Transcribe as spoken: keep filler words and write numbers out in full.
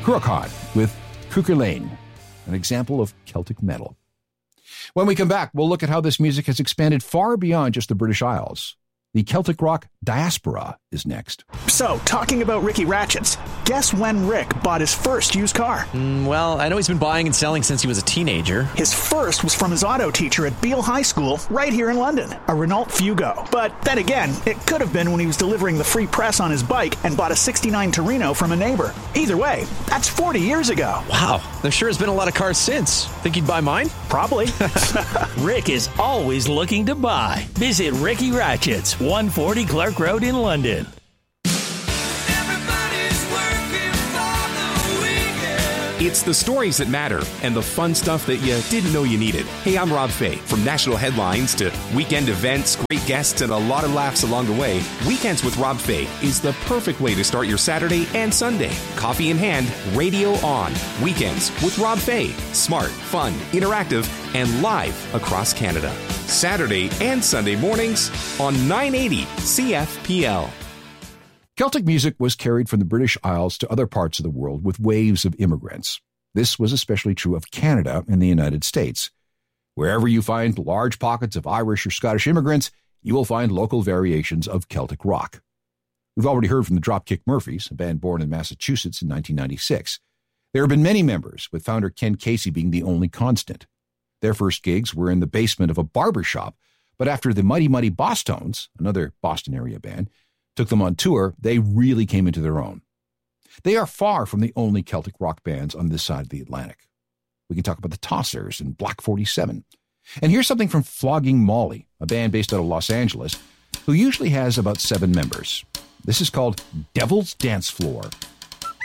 Cruachan with Cuchulainn Lane, an example of Celtic metal. When we come back, we'll look at how this music has expanded far beyond just the British Isles. The Celtic rock diaspora is next. So, talking about Ricky Ratchets, guess when Rick bought his first used car? Mm, well, I know he's been buying and selling since he was a teenager. His first was from his auto teacher at Beale High School, right here in London, a Renault Fugo. But then again, it could have been when he was delivering the free press on his bike and bought a sixty-nine Torino from a neighbor. Either way, that's forty years ago. Wow, there sure has been a lot of cars since. Think he'd buy mine? Probably. Rick is always looking to buy. Visit Ricky Ratchets, one forty Clark Road in London. It's the stories that matter and the fun stuff that you didn't know you needed. Hey, I'm Rob Fay. From national headlines to weekend events, great guests, and a lot of laughs along the way, Weekends with Rob Fay is the perfect way to start your Saturday and Sunday. Coffee in hand, radio on. Weekends with Rob Fay. Smart, fun, interactive, and live across Canada. Saturday and Sunday mornings on nine eighty C F P L. Celtic music was carried from the British Isles to other parts of the world with waves of immigrants. This was especially true of Canada and the United States. Wherever you find large pockets of Irish or Scottish immigrants, you will find local variations of Celtic rock. We've already heard from the Dropkick Murphys, a band born in Massachusetts in nineteen ninety-six. There have been many members, with founder Ken Casey being the only constant. Their first gigs were in the basement of a barber shop, but after the Mighty Mighty Bosstones, another Boston area band, took them on tour, they really came into their own. They are far from the only Celtic rock bands on this side of the Atlantic. We can talk about the Tossers and Black forty-seven. And here's something from Flogging Molly, a band based out of Los Angeles, who usually has about seven members. This is called Devil's Dance Floor.